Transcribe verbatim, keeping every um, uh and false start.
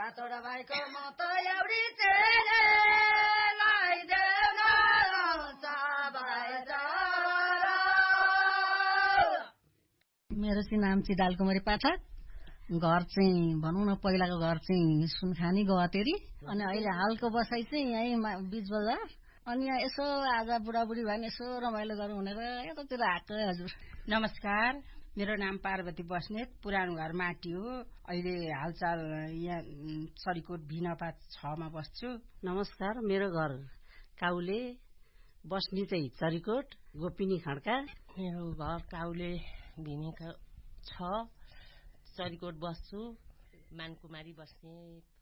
सातवटा भाइको म त एउटी चेली लगाइदेऊ न सबै चरा। मेरो चाहिँ नाम चाहिँ दालकुमारी पाठक। घर चाहिँ भनौँ न पहिलाको घर चाहिँ सुनखानी गवातेरी अनि अहिले हालको बसाइ चाहिँ यहीँ बीच बजार। अनि यहाँ यसो आज बुढाबुढी भए नि यसो रमाइलो गरौँ भनेर यतातिर आएको हजुर। नमस्कार, मेरो नाम पार्वती बस्नेत। पुरानो घर माटी हो, अहिले हालचाल यहाँ सरीकोट भिनपा छमा बस्छु। नमस्कार, मेरो घर काउले, बस्ने चाहिँ चरीकोट गोपिनी खड्का। मेरो घर काउले भिनेका छ, चरीकोट बस्छु, मानकुमारी बस्ने।